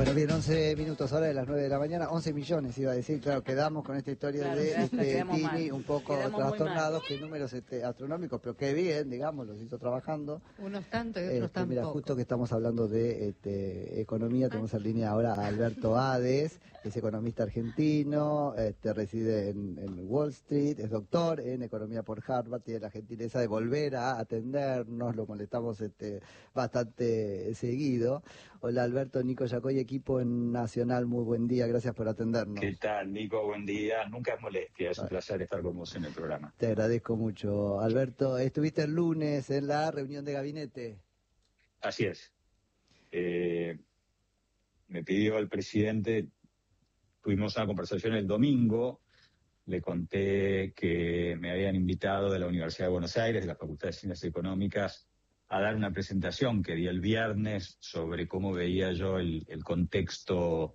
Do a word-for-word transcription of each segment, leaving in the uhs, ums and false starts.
Bueno, bien, once minutos ahora de las nueve de la mañana, once millones iba a decir, claro, quedamos con esta historia Claro, de quedamos- este, quedamos Tini mal. un poco Quedamos muy trastornados, mal. qué números este, astronómicos, pero qué bien, digamos, los hizo trabajando. Unos tanto y otros Este, tampoco. mira, justo que estamos hablando de este, economía, tenemos en línea ahora a Alberto Hades, que es economista argentino, este, reside en, en Wall Street, es doctor en economía por Harvard, tiene la gentileza de volver a atendernos, lo molestamos este, bastante seguido. Hola Alberto, Nico Yacoy, equipo en Nacional, muy buen día, gracias por atendernos. ¿Qué tal, Nico? Buen día. Nunca es molestia, es un placer estar con vos en el programa. Te agradezco mucho. Alberto, estuviste el lunes en la reunión de gabinete. Así es. Eh, me pidió el presidente, tuvimos una conversación el domingo, le conté que me habían invitado de la Universidad de Buenos Aires, de la Facultad de Ciencias Económicas, a dar una presentación que di el viernes sobre cómo veía yo el, el contexto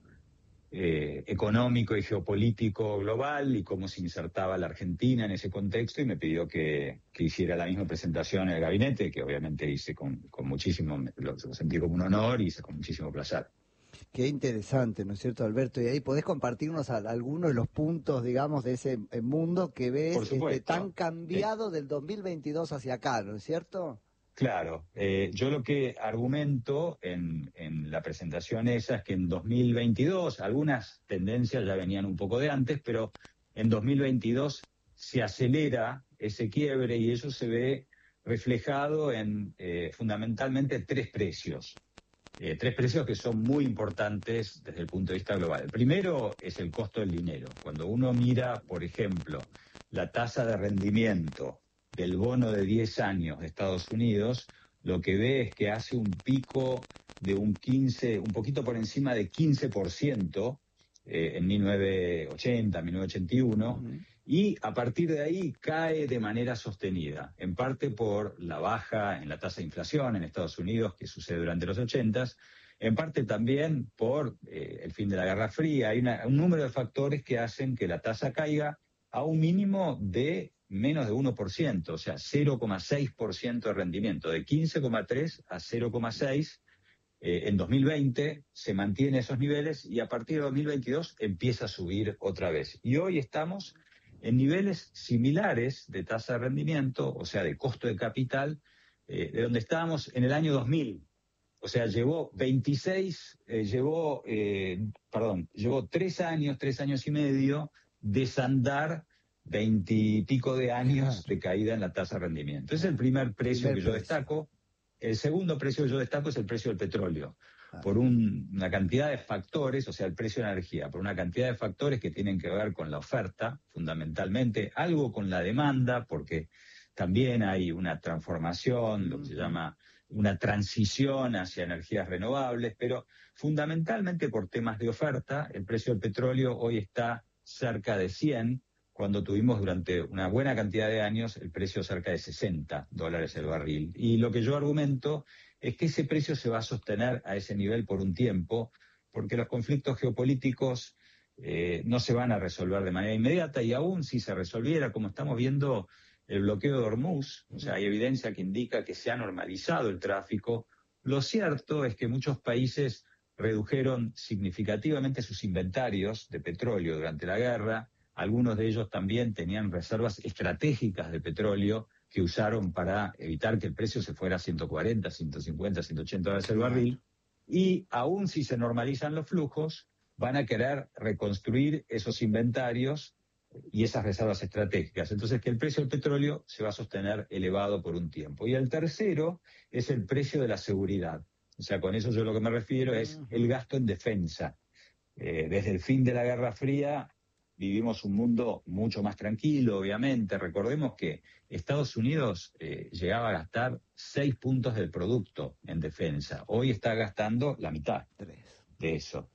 eh, económico y geopolítico global y cómo se insertaba la Argentina en ese contexto, y me pidió que, que hiciera la misma presentación en el gabinete, que obviamente hice con, con muchísimo, lo, lo sentí como un honor y hice con muchísimo placer. Qué interesante, ¿no es cierto, Alberto? Y ahí podés compartirnos a, algunos de los puntos, digamos, de ese eh, mundo que ves este, tan cambiado del dos mil veintidós hacia acá, ¿no es cierto? Claro, eh, yo lo que argumento en, en la presentación esa es que en dos mil veintidós, algunas tendencias ya venían un poco de antes, pero en dos mil veintidós se acelera ese quiebre y eso se ve reflejado en eh, fundamentalmente tres precios. Eh, tres precios que son muy importantes desde el punto de vista global. El primero es el costo del dinero. Cuando uno mira, por ejemplo, la tasa de rendimiento del bono de diez años de Estados Unidos, lo que ve es que hace un pico de un quince, un poquito por encima de quince por ciento eh, en mil novecientos ochenta, mil novecientos ochenta y uno, uh-huh. Y a partir de ahí cae de manera sostenida, en parte por la baja en la tasa de inflación en Estados Unidos que sucede durante los ochentas, en parte también por eh, el fin de la Guerra Fría. Hay una, un número de factores que hacen que la tasa caiga a un mínimo de menos de uno por ciento, o sea, cero coma seis por ciento de rendimiento, de quince coma tres a cero coma seis. Eh, en dos mil veinte se mantiene esos niveles y a partir de dos mil veintidós empieza a subir otra vez. Y hoy estamos en niveles similares de tasa de rendimiento, o sea, de costo de capital, eh, de donde estábamos en el año dos mil. O sea, llevó veintiséis, eh, llevó, eh, perdón, llevó tres años, tres años y medio desandar veintipico de años de caída en la tasa de rendimiento. Ese es el primer precio que yo destaco. El segundo precio que yo destaco es el precio del petróleo, por un, una cantidad de factores, o sea, el precio de la energía, por una cantidad de factores que tienen que ver con la oferta, fundamentalmente, algo con la demanda, porque también hay una transformación, lo que se llama una transición hacia energías renovables, pero fundamentalmente por temas de oferta. El precio del petróleo hoy está cerca de cien, cuando tuvimos durante una buena cantidad de años el precio cerca de sesenta dólares el barril. Y lo que yo argumento es que ese precio se va a sostener a ese nivel por un tiempo, porque los conflictos geopolíticos eh, no se van a resolver de manera inmediata, y aún si se resolviera, como estamos viendo el bloqueo de Hormuz, o sea, hay evidencia que indica que se ha normalizado el tráfico. Lo cierto es que muchos países redujeron significativamente sus inventarios de petróleo durante la guerra. Algunos de ellos también tenían reservas estratégicas de petróleo que usaron para evitar que el precio se fuera a ciento cuarenta, ciento cincuenta, ciento ochenta dólares el barril. Y aún si se normalizan los flujos, van a querer reconstruir esos inventarios y esas reservas estratégicas. Entonces, que el precio del petróleo se va a sostener elevado por un tiempo. Y el tercero es el precio de la seguridad. O sea, con eso yo lo que me refiero es el gasto en defensa. Eh, desde el fin de la Guerra Fría vivimos un mundo mucho más tranquilo, obviamente. Recordemos que Estados Unidos eh, llegaba a gastar seis puntos del producto en defensa. Hoy está gastando la mitad de eso.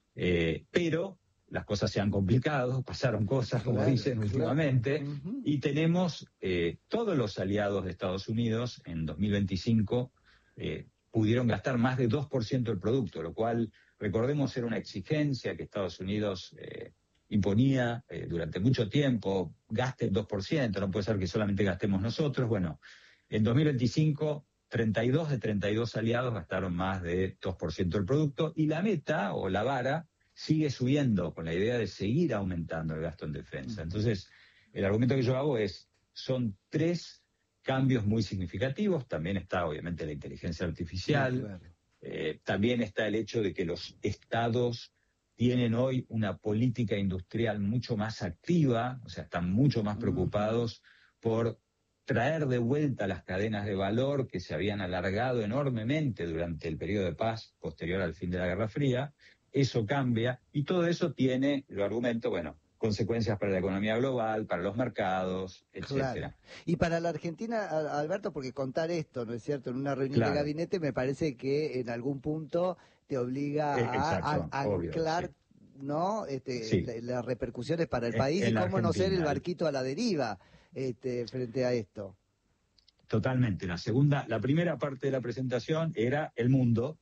Eh, pero las cosas se han complicado, pasaron cosas, como claro, dicen claro. últimamente, Uh-huh. y tenemos eh, todos los aliados de Estados Unidos en dos mil veinticinco eh, pudieron gastar más de dos por ciento del producto, lo cual, recordemos, era una exigencia que Estados Unidos eh, imponía eh, durante mucho tiempo. Gaste el dos por ciento, no puede ser que solamente gastemos nosotros. Bueno, en dos mil veinticinco treinta y dos de treinta y dos aliados gastaron más de dos por ciento del producto, y la meta o la vara sigue subiendo con la idea de seguir aumentando el gasto en defensa. Entonces, el argumento que yo hago es, son tres cambios muy significativos. También está, obviamente, la inteligencia artificial. Sí, claro. Eh, también está el hecho de que los estados tienen hoy una política industrial mucho más activa, o sea, están mucho más preocupados uh-huh. por traer de vuelta las cadenas de valor que se habían alargado enormemente durante el periodo de paz posterior al fin de la Guerra Fría. Eso cambia, y todo eso tiene, lo argumento, bueno, consecuencias para la economía global, para los mercados, etcétera. Claro. Y para la Argentina, Alberto, porque contar esto, ¿no es cierto?, en una reunión claro. de gabinete me parece que en algún punto te obliga eh, exacto, a, a anclar, obvio, sí. ¿no?, este, sí. la, las repercusiones para el en, país en y cómo no ser el Argentina. barquito a la deriva este, frente a esto. Totalmente. La segunda, la primera parte de la presentación era el mundo.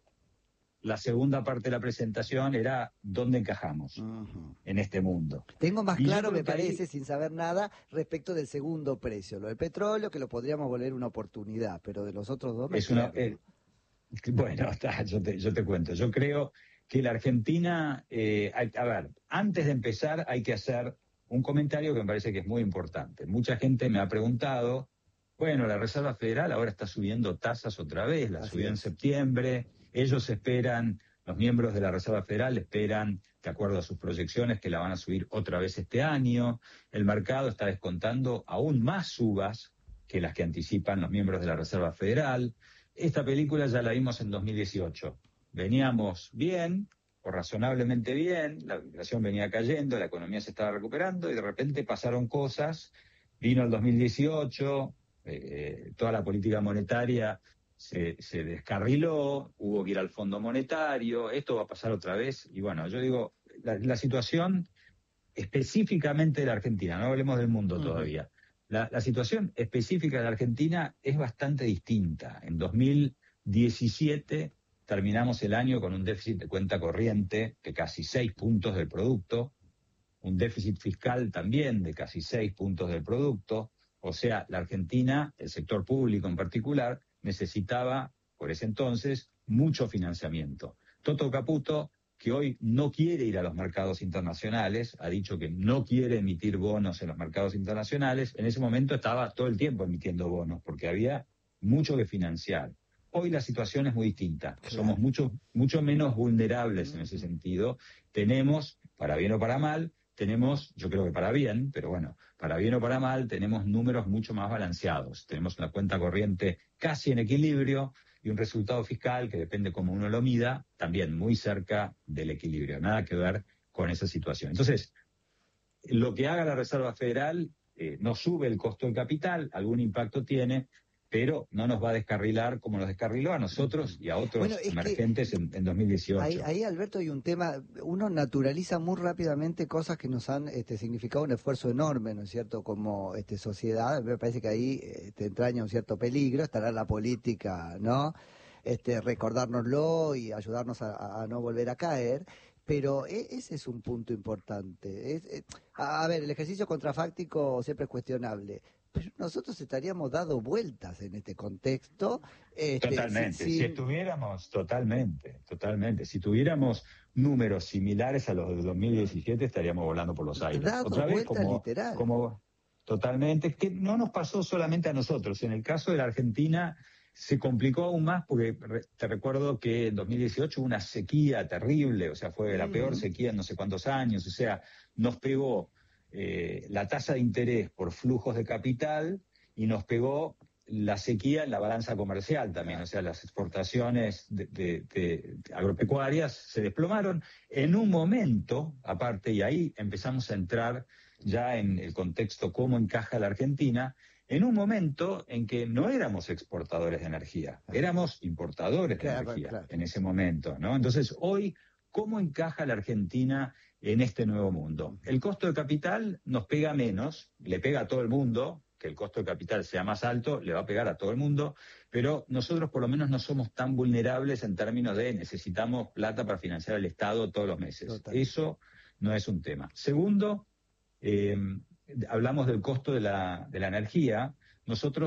La segunda parte de la presentación era dónde encajamos uh-huh. en este mundo. Tengo más y claro, me parece, ahí... sin saber nada, respecto del segundo precio. Lo del petróleo, que lo podríamos volver una oportunidad, pero de los otros dos me es una, eh, Bueno, está, yo, te, yo te cuento. Yo creo que la Argentina, eh, hay, a ver, antes de empezar hay que hacer un comentario que me parece que es muy importante. Mucha gente me ha preguntado, bueno, la Reserva Federal ahora está subiendo tasas otra vez, la Así subió en es. septiembre. Ellos esperan, los miembros de la Reserva Federal esperan, de acuerdo a sus proyecciones, que la van a subir otra vez este año. El mercado está descontando aún más subas que las que anticipan los miembros de la Reserva Federal. Esta película ya la vimos en dos mil dieciocho. Veníamos bien, o razonablemente bien, la inflación venía cayendo, la economía se estaba recuperando, y de repente pasaron cosas. Vino el dos mil dieciocho, eh, toda la política monetaria Se, se descarriló, hubo que ir al Fondo Monetario, esto va a pasar otra vez. Y bueno, yo digo, la, la situación específicamente de la Argentina, no hablemos del mundo uh-huh. todavía, la, la situación específica de la Argentina es bastante distinta. En dos mil diecisiete terminamos el año con un déficit de cuenta corriente de casi seis puntos del producto, un déficit fiscal también de casi seis puntos del producto. O sea, la Argentina, el sector público en particular, necesitaba, por ese entonces, mucho financiamiento. Toto Caputo, que hoy no quiere ir a los mercados internacionales, ha dicho que no quiere emitir bonos en los mercados internacionales, en ese momento estaba todo el tiempo emitiendo bonos, porque había mucho que financiar. Hoy la situación es muy distinta, claro. Somos mucho, mucho menos vulnerables en ese sentido. Tenemos, para bien o para mal, tenemos, yo creo que para bien, pero bueno, para bien o para mal, tenemos números mucho más balanceados. Tenemos una cuenta corriente casi en equilibrio y un resultado fiscal que, depende cómo uno lo mida, también muy cerca del equilibrio. Nada que ver con esa situación. Entonces, lo que haga la Reserva Federal eh, no sube el costo del capital, algún impacto tiene, pero no nos va a descarrilar como nos descarriló a nosotros y a otros bueno, emergentes en, en dos mil dieciocho. Ahí, ahí, Alberto, hay un tema, uno naturaliza muy rápidamente cosas que nos han este, significado un esfuerzo enorme, ¿no es cierto?, como este, sociedad. Me parece que ahí este, entraña un cierto peligro, estará la política, ¿no?, este, recordárnoslo y ayudarnos a, a no volver a caer. Pero ese es un punto importante. Es, es, a ver, el ejercicio contrafáctico siempre es cuestionable, pero nosotros estaríamos dando vueltas en este contexto. Este, totalmente, sin... si estuviéramos, totalmente, totalmente, si tuviéramos números similares a los de dos mil diecisiete, estaríamos volando por los aires. Dado Otra vez, como, literal. como totalmente, que no nos pasó solamente a nosotros. En el caso de la Argentina se complicó aún más porque te recuerdo que en dos mil dieciocho hubo una sequía terrible, o sea, fue la mm. peor sequía en no sé cuántos años, o sea, nos pegó eh, la tasa de interés por flujos de capital y nos pegó la sequía en la balanza comercial también, o sea, las exportaciones de, de, de agropecuarias se desplomaron en un momento, aparte, y ahí empezamos a entrar ya en el contexto cómo encaja la Argentina, en un momento en que no éramos exportadores de energía, éramos importadores de claro, energía claro. en ese momento, ¿no? Entonces, hoy, ¿cómo encaja la Argentina en este nuevo mundo? El costo de capital nos pega menos, le pega a todo el mundo, que el costo de capital sea más alto, le va a pegar a todo el mundo, pero nosotros por lo menos no somos tan vulnerables en términos de necesitamos plata para financiar el Estado todos los meses. Total. Eso no es un tema. Segundo, eh, hablamos del costo de la, de la energía. Nosotros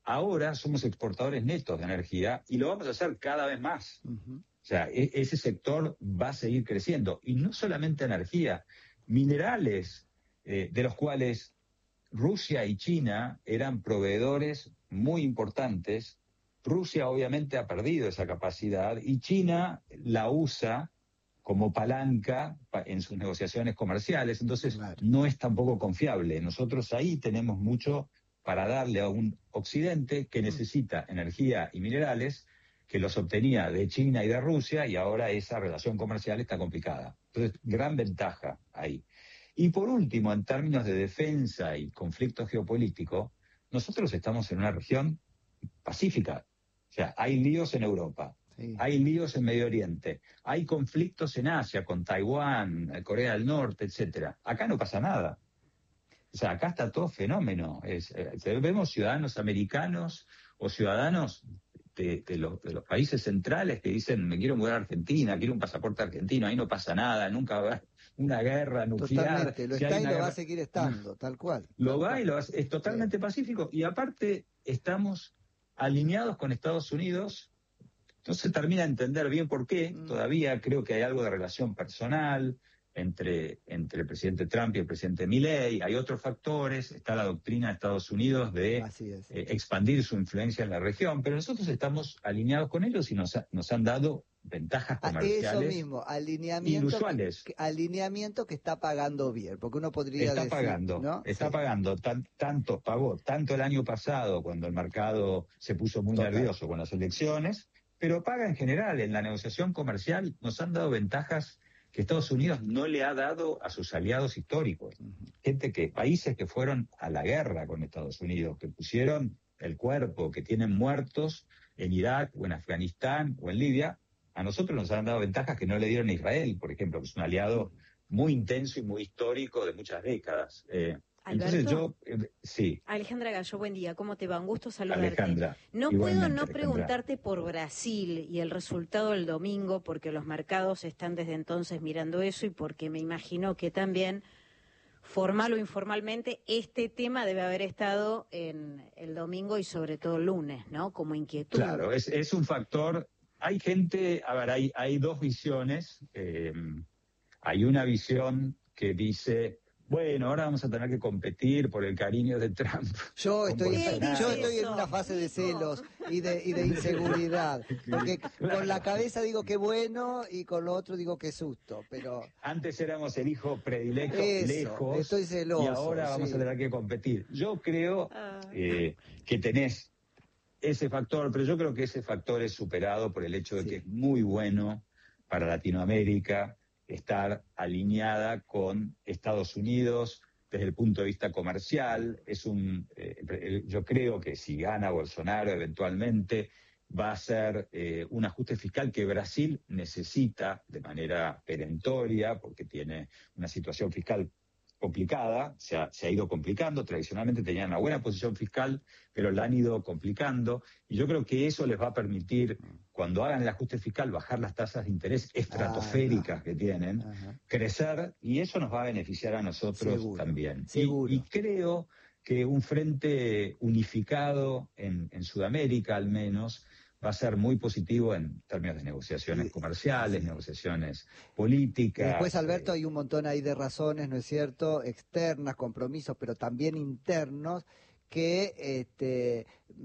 ahora somos exportadores netos de energía y lo vamos a hacer cada vez más. Uh-huh. O sea, e- ese sector va a seguir creciendo. Y no solamente energía, minerales, eh, de los cuales Rusia y China eran proveedores muy importantes. Rusia obviamente ha perdido esa capacidad y China la usa como palanca en sus negociaciones comerciales, entonces claro, no es tampoco confiable. Nosotros ahí tenemos mucho para darle a un Occidente que necesita energía y minerales, que los obtenía de China y de Rusia, y ahora esa relación comercial está complicada. Entonces, gran ventaja ahí. Y por último, en términos de defensa y conflicto geopolítico, nosotros estamos en una región pacífica. O sea, hay líos en Europa, sí, hay líos en Medio Oriente, hay conflictos en Asia, con Taiwán, Corea del Norte, etcétera. Acá no pasa nada. O sea, acá está todo fenómeno. Es, eh, vemos ciudadanos americanos o ciudadanos de, de, los, de los países centrales que dicen, me quiero mudar a Argentina, quiero un pasaporte argentino, ahí no pasa nada, nunca va una guerra nuclear. Totalmente, lo si está y lo guerra, va a seguir estando, tal cual. Lo tal va cual. y lo va, es totalmente sí, pacífico. Y aparte, estamos alineados con Estados Unidos. No se termina de entender bien por qué. Mm. Todavía creo que hay algo de relación personal entre, entre el presidente Trump y el presidente Milei. Hay otros factores. Está la doctrina de Estados Unidos de eh, expandir su influencia en la región. Pero nosotros estamos alineados con ellos y nos, ha, nos han dado ventajas comerciales. Eso mismo, alineamiento inusuales. Que, alineamiento que está pagando bien, porque uno podría está decir... Pagando, ¿no? Está sí. pagando, tan, tanto pagó, tanto el año pasado, cuando el mercado se puso muy Total. nervioso con las elecciones, pero paga en general. En la negociación comercial nos han dado ventajas que Estados Unidos no le ha dado a sus aliados históricos. Uh-huh. Gente que, países que fueron a la guerra con Estados Unidos, que pusieron el cuerpo, que tienen muertos en Irak o en Afganistán o en Libia, a nosotros nos han dado ventajas que no le dieron a Israel, por ejemplo, que es un aliado muy intenso y muy histórico de muchas décadas. Eh, Entonces yo, eh, sí. Alejandra Gallo, buen día, ¿cómo te va? Un gusto saludarte. Alejandra, no puedo no preguntarte por Brasil y el resultado del domingo, porque los mercados están desde entonces mirando eso y porque me imagino que también, formal o informalmente, este tema debe haber estado en el domingo y sobre todo el lunes, ¿no? Como inquietud. Claro, es, es un factor. Hay gente, a ver, hay, hay dos visiones. Eh, hay una visión que dice, bueno, ahora vamos a tener que competir por el cariño de Trump. Yo estoy, yo estoy en una fase de celos y de, y de inseguridad. Porque con la cabeza digo que bueno y con lo otro digo que susto. Pero antes éramos el hijo predilecto, Eso, lejos. Estoy celoso, y ahora vamos sí. a tener que competir. Yo creo eh, que tenés ese factor, pero yo creo que ese factor es superado por el hecho de sí. que es muy bueno para Latinoamérica estar alineada con Estados Unidos desde el punto de vista comercial. Es un, eh, yo creo que si gana Bolsonaro eventualmente va a ser eh, un ajuste fiscal que Brasil necesita de manera perentoria porque tiene una situación fiscal complicada, se ha, se ha ido complicando. Tradicionalmente tenían una buena posición fiscal, pero la han ido complicando, y yo creo que eso les va a permitir, cuando hagan el ajuste fiscal, bajar las tasas de interés estratosféricas ah, no. que tienen, Ajá. crecer, y eso nos va a beneficiar a nosotros Seguro. también. Seguro. Y, y creo que un frente unificado en, en Sudamérica, al menos, va a ser muy positivo en términos de negociaciones sí, comerciales, sí. negociaciones políticas. Y después, Alberto, eh, hay un montón ahí de razones, ¿no es cierto?, externas, compromisos, pero también internos, que este,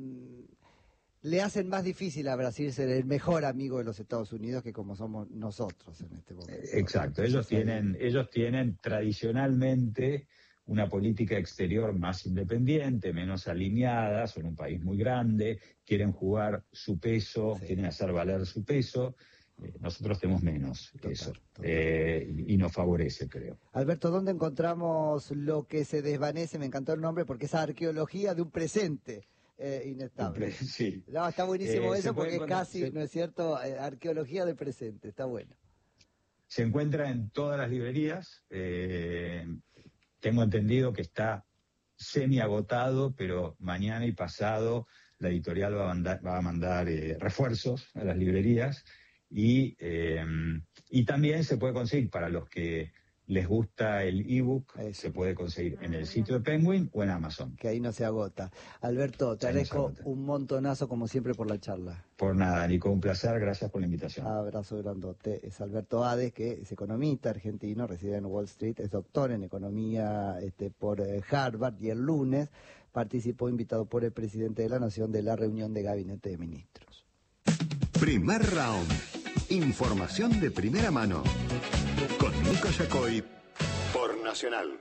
le hacen más difícil a Brasil ser el mejor amigo de los Estados Unidos que como somos nosotros en este momento. Exacto, ellos tienen, ellos tienen tradicionalmente una política exterior más independiente, menos alineada, son un país muy grande, quieren jugar su peso, sí. quieren hacer valer su peso. Eh, nosotros tenemos menos que total, eso, total. Eh, y, y nos favorece, creo. Alberto, ¿dónde encontramos lo que se desvanece? Me encantó el nombre porque es arqueología de un presente eh, inestable. Sí. No, está buenísimo eh, eso porque casi, se... ¿no es cierto?, eh, arqueología del presente, está bueno. Se encuentra en todas las librerías. Eh, Tengo entendido que está semi-agotado, pero mañana y pasado la editorial va a mandar, va a mandar eh, refuerzos a las librerías y, eh, y también se puede conseguir para los que les gusta el ebook, se puede conseguir en el sitio de Penguin o en Amazon. Que ahí no se agota. Alberto, te agradezco no un montonazo como siempre por la charla. Por nada, Nico, un placer, gracias por la invitación. Abrazo grandote. Es Alberto Ades, que es economista argentino, reside en Wall Street, es doctor en economía este, por Harvard, y el lunes participó invitado por el presidente de la Nación de la reunión de gabinete de ministros. Primer round. Información de primera mano. Con Nico Yacoy por Nacional.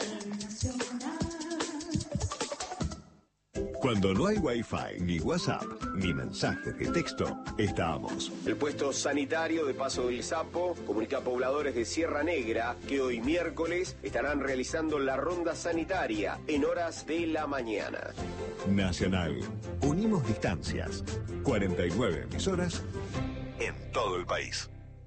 Cuando no hay Wi-Fi, ni WhatsApp, ni mensajes de texto, estamos. El puesto sanitario de Paso del Sapo comunica a pobladores de Sierra Negra que hoy miércoles estarán realizando la ronda sanitaria en horas de la mañana. Nacional. Unimos distancias. cuarenta y nueve emisoras en todo el país.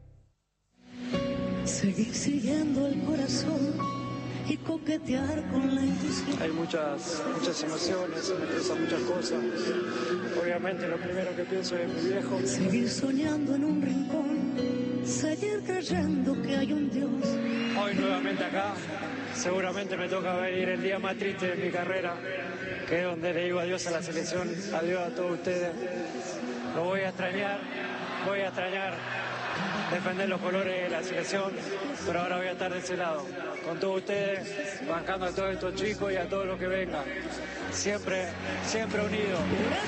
Seguir siguiendo el corazón y coquetear con la intuición. Hay muchas, muchas emociones, me pasan muchas cosas. Obviamente lo primero que pienso es mi viejo. Seguir soñando en un rincón, seguir creyendo que hay un Dios. Hoy nuevamente acá, seguramente me toca venir el día más triste de mi carrera, que es donde le digo adiós a la selección, adiós a todos ustedes. Lo voy a extrañar, voy a extrañar defender los colores de la selección, pero ahora voy a estar de ese lado, con todos ustedes, bancando a todos estos chicos y a todos los que vengan, siempre, siempre unidos.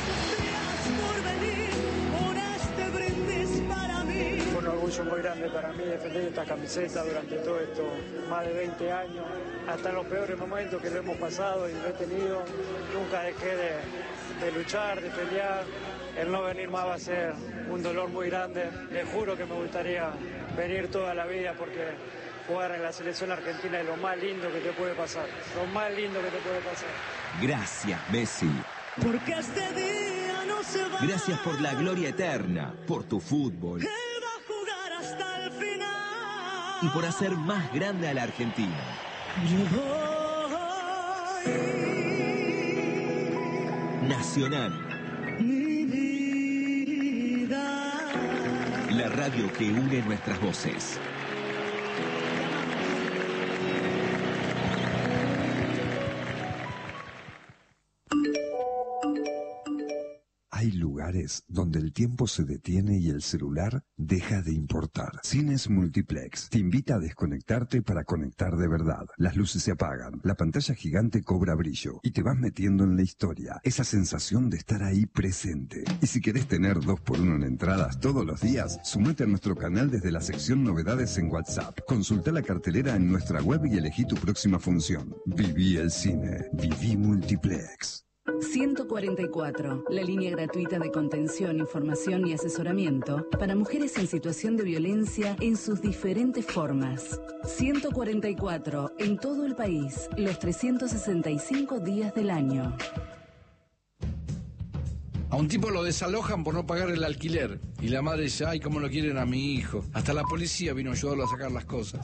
Fue un orgullo muy grande para mí defender esta camiseta durante todo esto, más de veinte años, hasta en los peores momentos que lo hemos pasado y lo he tenido, nunca dejé de, de luchar, de pelear. El no venir más va a ser un dolor muy grande. Les juro que me gustaría venir toda la vida porque jugar en la selección argentina es lo más lindo que te puede pasar. Lo más lindo que te puede pasar. Gracias, Messi. Porque este día no se va. Gracias por la gloria eterna, por tu fútbol. Él va a jugar hasta el final. Y por hacer más grande a la Argentina. Yo voy. Nacional. La radio que une nuestras voces. Hay lugares donde el tiempo se detiene y el celular deja de importar. Cines Multiplex te invita a desconectarte para conectar de verdad. Las luces se apagan, la pantalla gigante cobra brillo y te vas metiendo en la historia. Esa sensación de estar ahí presente. Y si querés tener dos por uno en entradas todos los días, sumate a nuestro canal desde la sección Novedades en WhatsApp. Consulta la cartelera en nuestra web y elegí tu próxima función. Viví el cine. Viví Multiplex. ciento cuarenta y cuatro, la línea gratuita de contención, información y asesoramiento para mujeres en situación de violencia en sus diferentes formas. ciento cuarenta y cuatro, en todo el país, los trescientos sesenta y cinco días del año. A un tipo lo desalojan por no pagar el alquiler. Y la madre dice, ay, cómo lo quieren a mi hijo. Hasta la policía vino a ayudarlo a sacar las cosas.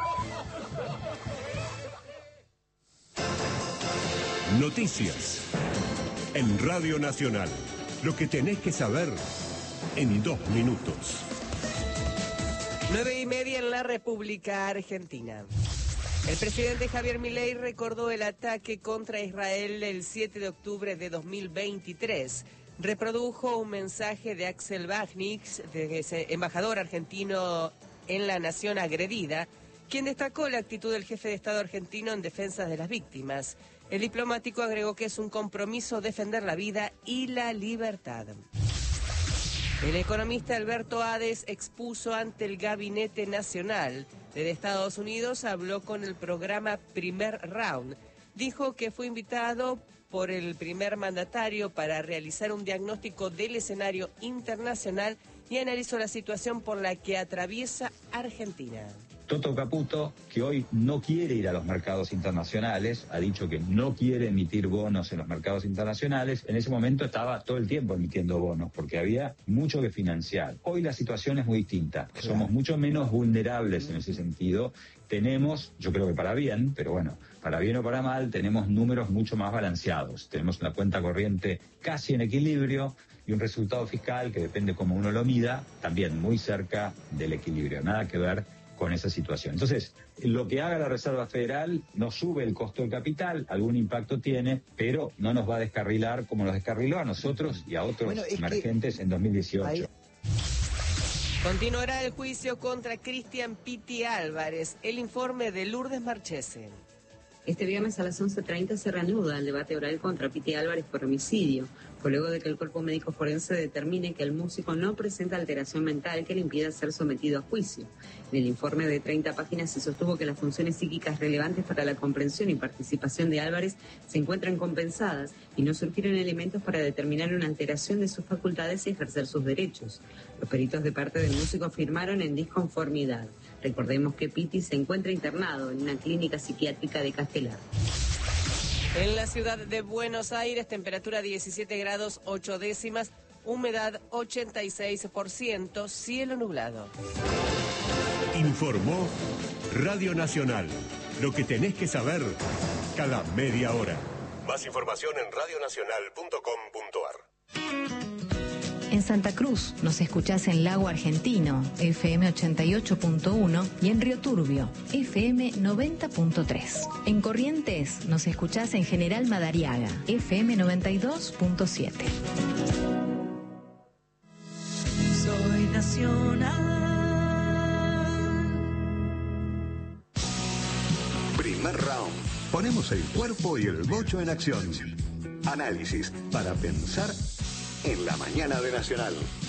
Noticias. En Radio Nacional. Lo que tenés que saber en dos minutos. Nueve y media en la República Argentina. El presidente Javier Milei recordó el ataque contra Israel el siete de octubre de dos mil veintitrés. Reprodujo un mensaje de Axel Wagnick, embajador argentino en la nación agredida, quien destacó la actitud del jefe de Estado argentino en defensa de las víctimas. El diplomático agregó que es un compromiso defender la vida y la libertad. El economista Alberto Ades expuso ante el Gabinete Nacional de Estados Unidos, habló con el programa Primer Round. Dijo que fue invitado por el primer mandatario para realizar un diagnóstico del escenario internacional y analizó la situación por la que atraviesa Argentina. Toto Caputo, que hoy no quiere ir a los mercados internacionales, ha dicho que no quiere emitir bonos en los mercados internacionales. En ese momento estaba todo el tiempo emitiendo bonos porque había mucho que financiar. Hoy la situación es muy distinta. Claro. Somos mucho menos vulnerables en ese sentido. Tenemos, yo creo que para bien, pero bueno, para bien o para mal, tenemos números mucho más balanceados. Tenemos una cuenta corriente casi en equilibrio y un resultado fiscal que depende cómo uno lo mida, también muy cerca del equilibrio. Nada que ver con esa situación. Entonces, lo que haga la Reserva Federal no sube el costo del capital, algún impacto tiene, pero no nos va a descarrilar como nos descarriló a nosotros y a otros bueno, emergentes en dos mil dieciocho. Ahí... Continuará el juicio contra Cristian Piti Álvarez. El informe de Lourdes Marchese. Este viernes a las once treinta se reanuda el debate oral contra Piti Álvarez por homicidio. Fue luego de que el cuerpo médico forense determine que el músico no presenta alteración mental que le impida ser sometido a juicio. En el informe de treinta páginas se sostuvo que las funciones psíquicas relevantes para la comprensión y participación de Álvarez se encuentran compensadas y no surgieron elementos para determinar una alteración de sus facultades y ejercer sus derechos. Los peritos de parte del músico afirmaron en disconformidad. Recordemos que Piti se encuentra internado en una clínica psiquiátrica de Castelar. En la ciudad de Buenos Aires, temperatura diecisiete grados ocho décimas, humedad ochenta y seis por ciento, cielo nublado. Informó Radio Nacional. Lo que tenés que saber cada media hora. Más información en radio nacional punto com punto ar. En Santa Cruz nos escuchás en Lago Argentino, F M ochenta y ocho punto uno, y en Río Turbio, F M noventa punto tres. En Corrientes nos escuchás en General Madariaga, F M noventa y dos punto siete. Soy nacional. Primer round. Ponemos el cuerpo y el bocho en acción. Análisis para pensar en la mañana de Nacional.